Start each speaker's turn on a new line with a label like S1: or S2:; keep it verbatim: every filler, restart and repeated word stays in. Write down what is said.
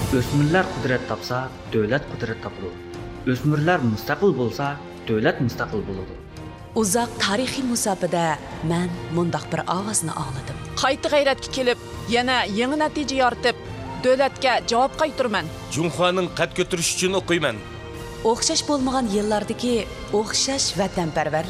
S1: O'smirlar qudrat topsa, davlat qudrat topadi. O'smirlar mustaqil bo'lsa, davlat mustaqil bo'ladi.
S2: Uzoq tarixiy musofada men mundaq bir ovozni angladim.
S3: Qayta g'ayratga kelib, yana yangi natija yoritib, davlatga javob qaytarman.
S4: Junxoning qad ko'tarish uchun o'qiyman.
S2: O'xshash bo'lmagan yillardagi o'xshash vatanparvar